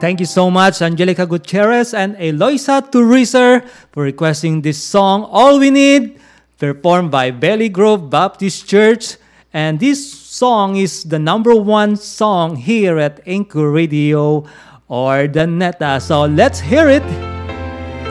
Thank you so much, Angelica Gutierrez and Eloisa Turiser, for requesting this song, All We Need, performed by Belly Grove Baptist Church. And this song is the number one song here at Anchor Radio or the Neta. So let's hear it.